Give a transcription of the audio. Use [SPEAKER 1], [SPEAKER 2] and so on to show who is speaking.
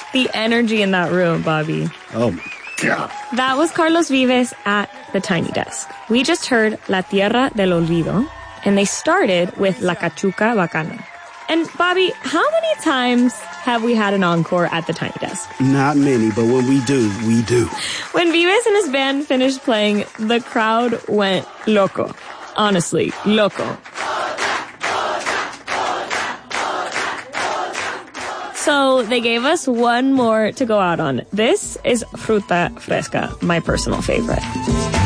[SPEAKER 1] The energy in that room, Bobby.
[SPEAKER 2] Oh, my God.
[SPEAKER 1] That was Carlos Vives at the Tiny Desk. We just heard La Tierra del Olvido, and they started with La Cachuca Bacana. And Bobby, how many times have we had an encore at the Tiny Desk?
[SPEAKER 2] Not many, but when we do, we do.
[SPEAKER 1] When Vives and his band finished playing, the crowd went loco. Honestly, loco. So they gave us one more to go out on. This is Fruta Fresca, my personal favorite.